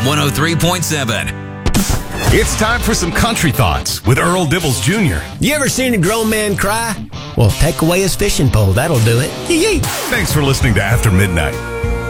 103.7. It's time for some country thoughts with Earl Dibbles Jr. You ever seen a grown man cry? Well, take away his fishing pole. That'll do it. Yee-yee. Thanks for listening to After Midnight.